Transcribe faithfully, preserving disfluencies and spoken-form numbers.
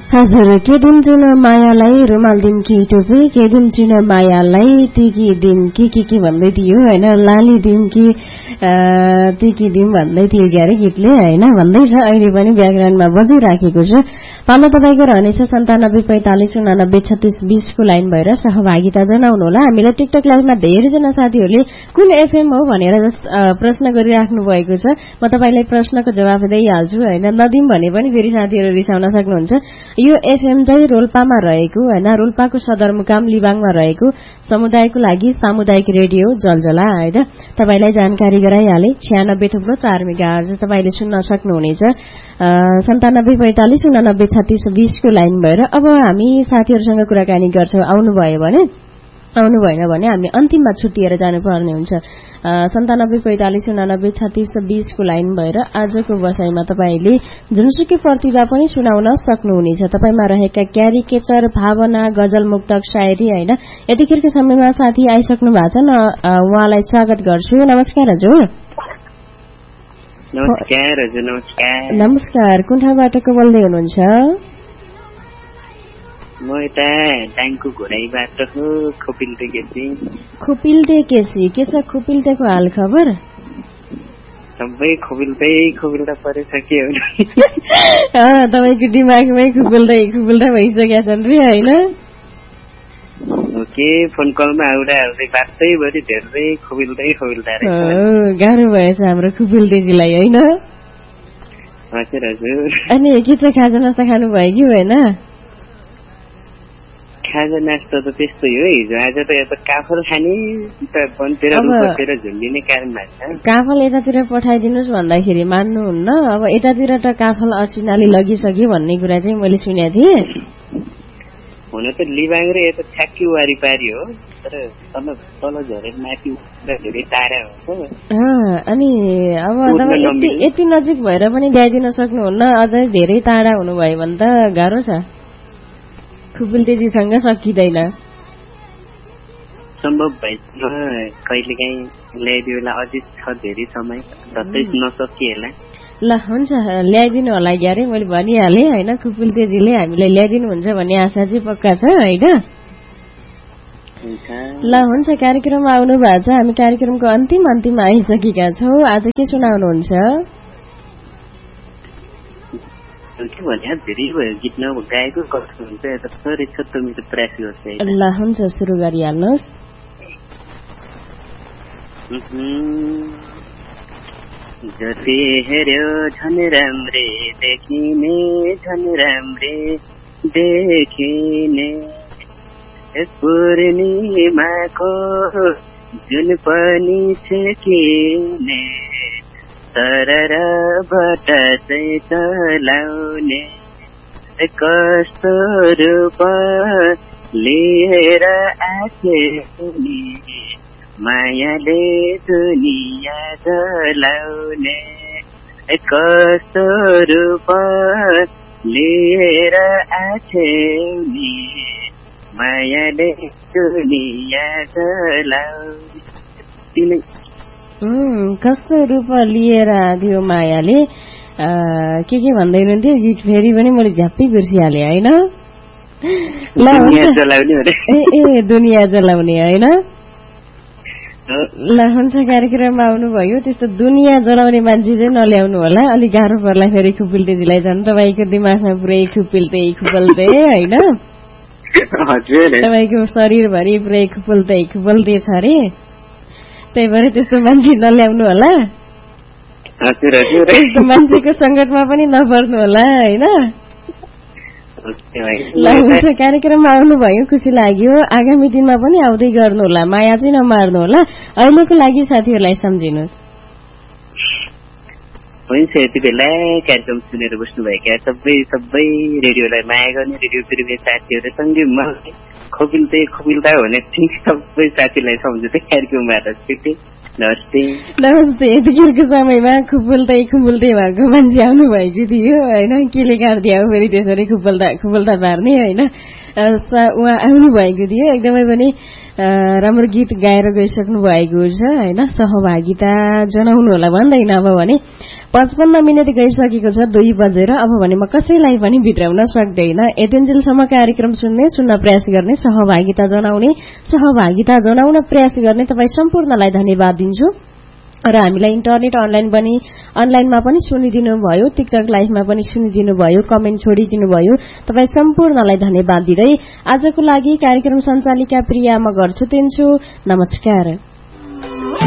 हजुर के दिन जुन मायालाई रुमाल दिन कि टोपी के दिन जुन मायालाई तिकी दिन के के के भन्दै थियो हैन लाली दिन कि तिकी दिन भन्दै थियो ग्यारे गीतले हैन भन्दै छ अहिले पनि ब्याकग्राउन्डमा बजिराखेको छ। पालो तपाईको रहनेछ सन्तानब्बे पैंतालिस उनानब्बे छत्तीस बीस को लाइन भएर सहभागिता जनाउनु होला। हामीलाई टिकटक लाइभमा धेरैजना साथीहरूले कुन एफएम हो भनेर प्रश्न गरिराख्नु भएको छ। म तपाईलाई प्रश्नको जवाफ दिइहाल्छु हैन नदिम भने पनि फेरि साथीहरू रिसाउन सक्नुहुन्छ। यो एफएम चाहिँ रोल्पामा रहेको हैन रोल्पाको सदरमुकाम लिबाङमा रहेको समुदायको लागि सामुदायिक रेडियो जलजला हैन तपाईलाई जानकारी गराइहाले छयानब्बे थुप्रो चार मेगाहर्ज तपाईले सुन्न सक्नुहुनेछ। सन्तानब्बे पैंतालिस उनानब्बे छत्तीस बीस को लाइन भएर अब हामी साथीहरूसँग कुराकानी गर्छौं। आउनुभयो भने आउनु भएन भने हामी अन्तिममा छुट्टिएर जानुपर्ने हुन्छ। सन्तानब्बे पैंतालिस उनानब्बे छत्तीस बीस को लाइन भएर आजको बसाईमा तपाईले जुनसुकै प्रतिभा पनि सुनाउन सक्नुहुनेछ। तपाईमा रहेका क्यारिकेचर भावना गजल मुक्तक शायरी हैन यतिखेरको समयमा साथी आइसक्नु भएको छ न उहाँलाई स्वागत गर्छु। नमस्कार हजुर। नमस्कार हजुर। नमस्कार नमस्कार कुन ठाउँबाट को बोल्दै हुनुहुन्छ? म यता डाङको घोराईबाट हो खोपिल्टे केसी। खोपिल्टे केसी के छ खोपिल्टेको हाल खबर? सबै खोपिल्टै खोपिल्टा परिसक्यो तपाईको दिमागमै खुपिल्दै खुपिल्टा भइसकेका छन् रे हैन? ओके फोन कलमा आउँदा आउँदै बातै भरि धेरै खोपिल्दै खोपिल्टा रहेछ। गाह्रो भएछ हाम्रो खुपिल्टेजीलाई हैन? हजुर हजुर। अनि के छ खाजा नास्ता खानु भयो कि भएन? खाजा नास्ता त त्यस्तै हो। हिजो आज त यता काफल खाने बनतिर रुखतिर झुन्डिने कारण भएको छ। काफल यतातिर पठाइदिनुहोस् भन्दाखेरि मान्नुहुन्न। अब यतातिर त काफल असिनाले लगिसक्यो भन्ने कुरा चाहिँ मैले सुनेको थिएँ। हुन त लिबाङ र यता ठ्याक्की वारिपारी हो तर तल तल झरेर माथि धेरै टाढा हो। अनि अब तपाईँ यति यति नजिक भएर पनि ल्याइदिन सक्नुहुन्न अझै धेरै टाढा हुनुभयो भने त गाह्रो छ। खुपिल्टेजीसँग सकिँदैन। सम्भव भए कहिलेकाहीँ ल्याइदियो होला अझै छ धेरै समय जस्तै नसकिएला। ल हुन्छ ल्याइदिनु होला ग्यारे मैले भनिहालेँ हैन खुपिल्टेजीले हामीलाई ल्याइदिनुहुन्छ भन्ने आशा चाहिँ पक्का छ हैन? ल हुन्छ कार्यक्रममा आउनु भएको छ। हामी कार्यक्रमको अन्तिम अन्तिममा आइसकेका छौँ। आज के सुनाउनुहुन्छ? के भने धेरै भयो गीत नगाएको कस्तो हुन्छ यता थोरै छोटो मिठो प्रयास गर्छ। ल हुन्छ सुरु गरिहाल्नुहोस्। जति हेऱ्यो झन् राम्रे देखिने झन् राम्रे देखिने पूर्णिमाको जुन पनि छेकिने तररबाट चाहिँ चलाउने कस्तो रूप लिएर आछे मायाले दुनिया जलाउने कस्तो रूप लिएर आछे मायाले दुनिया जलाउने। कस्तो रूप लिएर आयो मायाले के के भन्दै हुनुहुन्थ्यो गीत फेरि पनि मैले झ्याप्पै बिर्सिहालेँ हैन? ए ए दुनिया जलाउने हैन? ल हुन्छ कार्यक्रममा आउनुभयो। त्यस्तो दुनिया जलाउने मान्छे चाहिँ नल्याउनु होला अलिक गाह्रो पर्ला फेरि खुपिल्टेजीलाई झन् तपाईँको दिमागमा पुरै खुपिल्टे खुपल्टे हैन? तपाईँको शरीरभरि पुरै खुपल्टे खुपल्टे छ अरे त्यही भएर त्यस्तो मान्छे नल्याउनु होला। त्यस्तो मान्छेको सङ्कटमा पनि नपर्नु होला हैन? ल हुन्छ कार्यक्रममा आउनुभयो खुसी लाग्यो। आगामी दिनमा पनि आउँदै गर्नु होला माया चाहिँ नमार्नु होला। अहिलेको लागि साथीहरूलाई सम्झिनुहोस्। हुन्छ यति बेला कार्यक्रम सुनेर बस्नुभएका सबै सबै रेडियोलाई माया गर्ने रेडियो प्रेमी साथीहरूसँगै म खोपिल्दै खोपिल्दा हुने सबै साथीलाई सम्झँदै कार्यक्रमबाट छुट्टी। नमस्ते नमस्ते। यतिखेरको समयमा खुपुल्दै खुपुल्दै भएको मान्छे आउनु भएको थियो होइन? केले काट्दियो फेरि त्यसरी खुपुल्दा खुपुल्दा पार्ने होइन? उहाँ आउनु भएको थियो एकदमै पनि राम्रो गीत गाएर गइसक्नु भएको छ होइन, सहभागिता जनाउनु होला भन्दैन। अब भने पचपन्न मिनट गइसकेको छ दुई बजेर। अब भने म कसैलाई पनि भित्राउन सक्दैन। यतिन्जेलसम्म कार्यक्रम सुन्ने, सुन्न प्रयास गर्ने, सहभागिता जनाउने सहभागिता जनाउन प्रयास गर्ने तपाईँ सम्पूर्णलाई धन्यवाद दिन्छु। र हामीलाई इन्टरनेट अनलाइन पनि अनलाइनमा पनि सुनिदिनु भयो, टिकटक लाइभमा पनि सुनिदिनु भयो, कमेन्ट छोडिदिनु भयो, तपाईँ सम्पूर्णलाई धन्यवाद दिँदै आजको लागि कार्यक्रम सञ्चालिका प्रिया म घर छुटिन्छु। नमस्कार।